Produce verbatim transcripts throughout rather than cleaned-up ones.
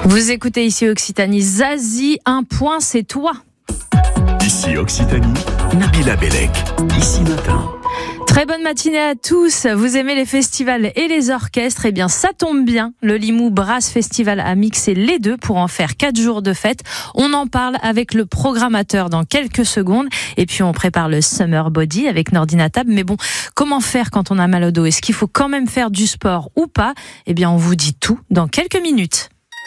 Vous écoutez ici Occitanie, Zazie, un point, c'est toi. Ici Occitanie, Nabila Bellec, ici matin. Très bonne matinée à tous. Vous aimez les festivals et les orchestres? Eh bien, ça tombe bien. Le Limoux Brass Festival a mixé les deux pour en faire quatre jours de fête. On en parle avec le programmateur dans quelques secondes. Et puis, on prépare le Summer Body avec Nordina Tab. Mais bon, comment faire quand on a mal au dos? Est-ce qu'il faut quand même faire du sport ou pas? Eh bien, on vous dit tout dans quelques minutes.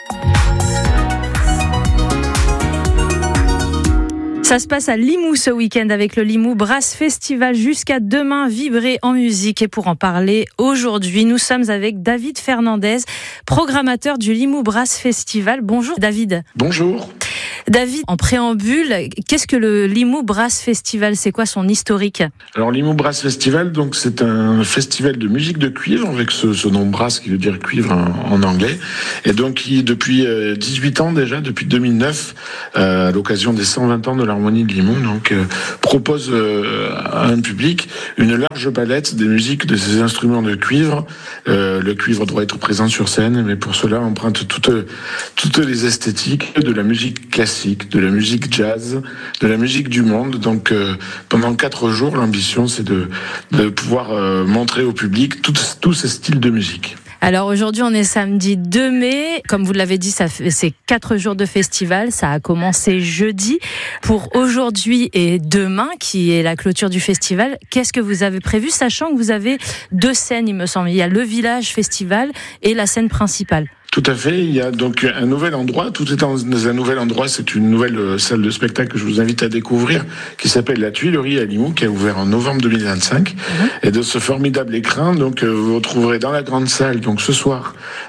Ça se passe à Limoux ce week-end avec le Limoux Brass Festival jusqu'à demain, vibrer en musique. Et pour en parler aujourd'hui, nous sommes avec David Fernandez, programmateur du Limoux Brass Festival. Bonjour David. Bonjour. David, en préambule, qu'est-ce que le Limoux Brass Festival? C'est quoi son historique? Alors Limoux Brass Festival, donc c'est un festival de musique de cuivre avec ce, ce nom brass qui veut dire cuivre en, en anglais. Et donc qui depuis euh, dix-huit ans déjà, depuis deux mille neuf, euh, à l'occasion des cent vingt ans de l'harmonie de Limoux, donc euh, propose euh, à un public une large palette des musiques de ces instruments de cuivre. Euh, le cuivre doit être présent sur scène, mais pour cela on emprunte toutes toutes les esthétiques de la musique classique, de la musique jazz, de la musique du monde. Donc euh, pendant quatre jours, l'ambition c'est de, de pouvoir euh, montrer au public tous, tous ces styles de musique. Alors aujourd'hui on est samedi deux mai, comme vous l'avez dit, ça fait, c'est quatre jours de festival, ça a commencé jeudi. Pour aujourd'hui et demain, qui est la clôture du festival, qu'est-ce que vous avez prévu, sachant que vous avez deux scènes il me semble, il y a le village festival et la scène principale? Tout à fait, il y a donc un nouvel endroit, tout est dans un nouvel endroit, c'est une nouvelle salle de spectacle que je vous invite à découvrir, qui s'appelle la Tuilerie à Limoux, qui a ouvert en novembre deux mille vingt-cinq. Mmh. Et de ce formidable écran, donc vous retrouverez dans la grande salle, donc ce soir,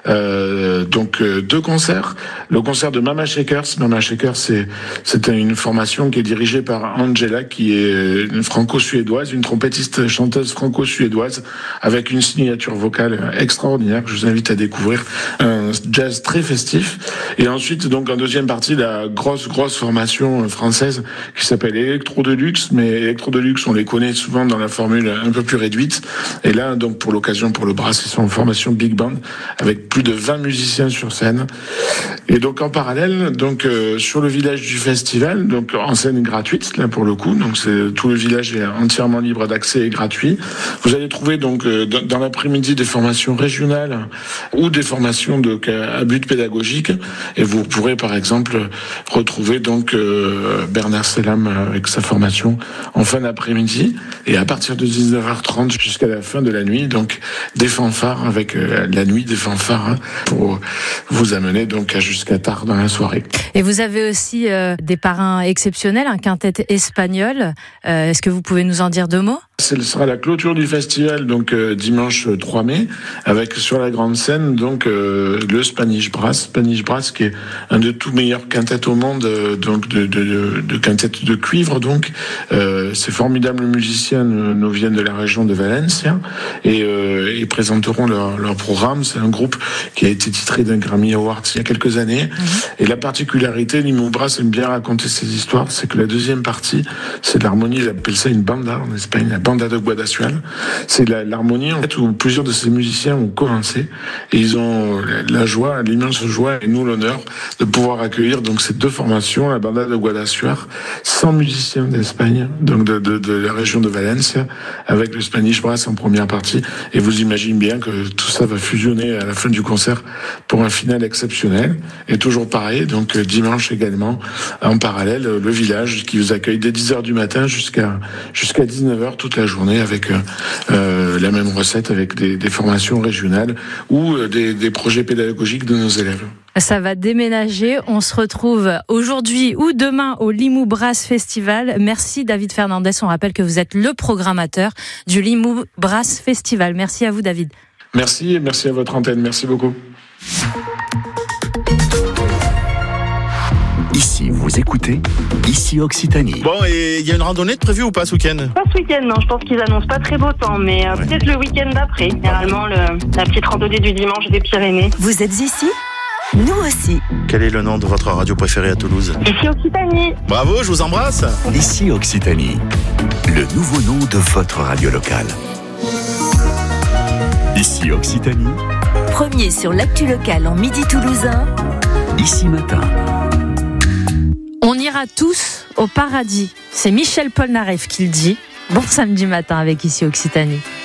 euh, donc deux concerts. Le concert de Mama Shakers. Mama Shakers, c'est c'est une formation qui est dirigée par Angela, qui est une franco-suédoise, une trompettiste chanteuse franco-suédoise, avec une signature vocale extraordinaire que je vous invite à découvrir. Un jazz très festif. Et ensuite, donc, en deuxième partie, la grosse, grosse formation française qui s'appelle Electro Deluxe. Mais Electro Deluxe, on les connaît souvent dans la formule un peu plus réduite. Et là, donc, pour l'occasion, pour le brass, ils sont en formation big band avec plus de vingt musiciens sur scène. Et donc, en parallèle, donc, euh, sur le village du festival, donc, en scène gratuite, là, pour le coup. Donc, c'est, tout le village est entièrement libre d'accès et gratuit. Vous allez trouver, donc, euh, dans, dans l'après-midi, des formations régionales ou des formations de à but pédagogique, et vous pourrez par exemple retrouver donc euh, Bernard Selam avec sa formation en fin d'après-midi, et à partir de dix-neuf heures trente jusqu'à la fin de la nuit, donc des fanfares avec euh, la nuit des fanfares, hein, pour vous amener donc jusqu'à tard dans la soirée. Et vous avez aussi euh, des parrains exceptionnels, un quintet espagnol. Euh, est-ce que vous pouvez nous en dire deux mots? Ce sera la clôture du festival, donc euh, dimanche trois mai, avec sur la grande scène donc euh, le Spanish Brass, Spanish Brass qui est un de tous meilleurs quintets au monde, euh, donc de, de, de, de quintet de cuivre. Donc euh, ces formidables musiciens nous, nous viennent de la région de Valencia et, euh, et présenteront leur, leur programme. C'est un groupe qui a été titré d'un Grammy Award il y a quelques années. Mmh. Et la particularité, Limoux Brass aime bien raconter ces histoires, c'est que la deuxième partie, c'est de l'harmonie. Ils appellent ça une banda en Espagne, la banda de Guadasuel. C'est la, l'harmonie en fait où plusieurs de ces musiciens ont commencé et ils ont la, la joie, l'immense joie et nous l'honneur de pouvoir accueillir donc ces deux formations, la banda de Guadasuel, cent musiciens d'Espagne, donc de, de, de la région de Valencia, avec le Spanish Brass en première partie. Et vous imaginez bien que tout ça va fusionner à la fin du concert pour un final exceptionnel. Et toujours pareil, donc dimanche également, en parallèle, le village qui vous accueille dès dix heures du matin jusqu'à jusqu'à dix-neuf heures toute la journée avec euh, la même recette, avec des, des formations régionales ou euh, des, des projets pédagogiques de nos élèves. Ça va déménager. On se retrouve aujourd'hui ou demain au Limoux Brass Festival. Merci David Fernandez. On rappelle que vous êtes le programmateur du Limoux Brass Festival. Merci à vous David. Merci et merci à votre antenne. Merci beaucoup. Ici, vous écoutez Ici Occitanie. Bon, et il y a une randonnée de prévue ou pas ce week-end? Pas ce week-end, non. Je pense qu'ils annoncent pas très beau temps, mais euh, ouais. peut-être le week-end d'après. Généralement, le, la petite randonnée du dimanche des Pyrénées. Vous êtes ici? Nous aussi. Quel est le nom de votre radio préférée à Toulouse? Ici Occitanie. Bravo, je vous embrasse. Ici Occitanie, le nouveau nom de votre radio locale. Ici Occitanie. Premier sur l'actu locale en midi toulousain. Ici Matin. On ira tous au paradis. C'est Michel Polnareff qui le dit. Bon samedi matin avec Ici Occitanie.